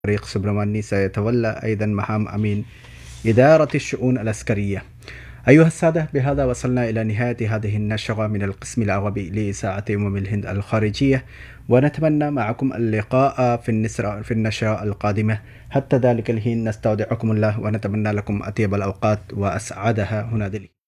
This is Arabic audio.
فريق سبرماني سيتولى أيضا مهام أمين إدارة الشؤون العسكرية. أيها السادة، بهذا وصلنا إلى نهاية هذه النشرة من القسم العربي لإذاعة الهند الخارجية، ونتمنى معكم اللقاء في النشرة القادمة. حتى ذلك الحين نستودعكم الله ونتمنى لكم أطيب الأوقات وأسعدها. هنا دلي.